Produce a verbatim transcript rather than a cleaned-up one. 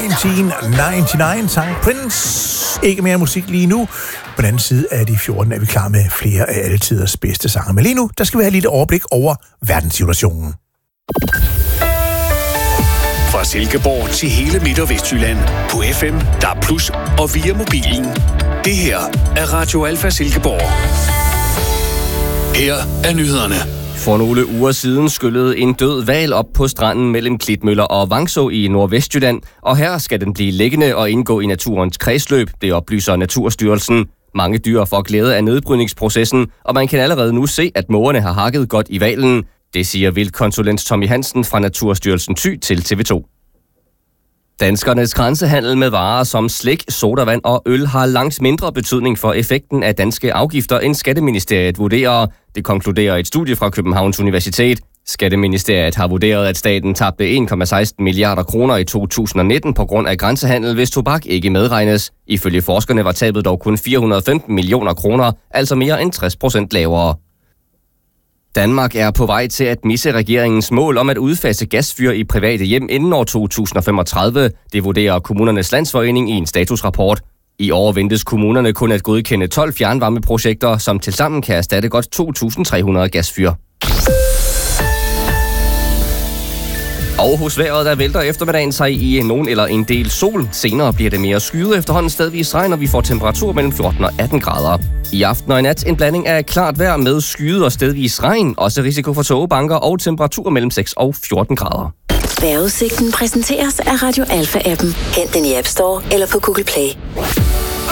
nitten nioghalvfems sang Prince. Ikke mere musik lige nu. På den anden side af de fjorten er vi klar med flere af alle tiders bedste sange. Men lige nu, der skal vi have et lille overblik over verdenssituationen. Fra Silkeborg til hele Midt- og Vestjylland på F M, D A B plus, og via mobilen. Det her er Radio Alfa Silkeborg. Her er nyhederne. For nogle uger siden skyllede en død hval op på stranden mellem Klitmøller og Vangså i Nordvestjylland, og her skal den blive liggende og indgå i naturens kredsløb, det oplyser Naturstyrelsen. Mange dyr får glæde af nedbrydningsprocessen, og man kan allerede nu se, at mågerne har hakket godt i hvalen. Det siger vildkonsulent Tommy Hansen fra Naturstyrelsen Thy til T V to. Danskernes grænsehandel med varer som slik, sodavand og øl har langt mindre betydning for effekten af danske afgifter, end Skatteministeriet vurderer. Det konkluderer et studie fra Københavns Universitet. Skatteministeriet har vurderet, at staten tabte en komma seksten milliarder kroner i to tusind nitten på grund af grænsehandel, hvis tobak ikke medregnes. Ifølge forskerne var tabet dog kun fire hundrede og femten millioner kroner, altså mere end tres procent lavere. Danmark er på vej til at misse regeringens mål om at udfase gasfyr i private hjem inden år to tusind femogtredive. Det vurderer Kommunernes Landsforening i en statusrapport. I år ventes kommunerne kun at godkende tolv fjernvarmeprojekter, som tilsammen kan erstatte godt to tusind tre hundrede gasfyr. Og hos vejret, der vælter eftermiddagen sig i nogen eller en del sol. Senere bliver det mere skyet, efterhånden stedvis regn, og vi får temperatur mellem fjorten og atten grader. I aften og i nat en blanding af klart vejr med skyet og stedvis regn. Også risiko for tågebanker og temperatur mellem seks og fjorten grader. Vejrudsigten præsenteres af Radio Alfa-appen. Hent den i App Store eller på Google Play.